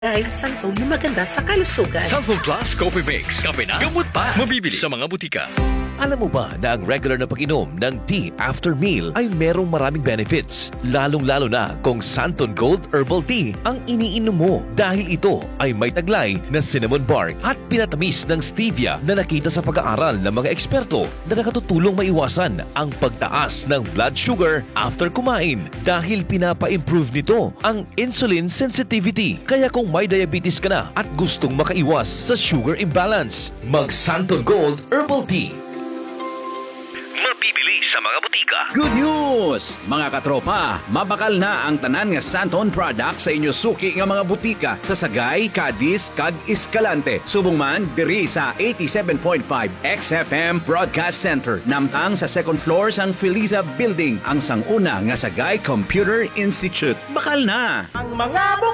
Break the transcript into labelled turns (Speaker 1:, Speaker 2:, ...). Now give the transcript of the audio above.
Speaker 1: at santol na maganda sa kalusugan.
Speaker 2: Santhol Plus Coffee Mix. Kape na, gamot pa. Mabibili sa mga butika.
Speaker 3: Alam mo ba na ang regular na pag-inom ng tea after meal ay merong maraming benefits? Lalong-lalo na kung Santon Gold Herbal Tea ang iniinom mo dahil ito ay may taglay na cinnamon bark at pinatamis ng stevia na nakita sa pag-aaral ng mga eksperto na nakatutulong maiwasan ang pagtaas ng blood sugar after kumain dahil pinapa-improve nito ang insulin sensitivity. Kaya kung may diabetes ka na at gustong makaiwas sa sugar imbalance, mag Santon Gold Herbal Tea.
Speaker 2: Mabibili sa mga butika.
Speaker 4: Good news! Mga katropa, mabakal na ang tanan nga Santon product sa inyo suki nga mga butika sa Sagay, Cadiz, kag Escalante. Subong man diri sa 87.5 XFM Broadcast Center. Namtang sa second floor sang Feliza Building, ang sanguna nga Sagay Computer Institute. Bakal na!
Speaker 5: Ang mga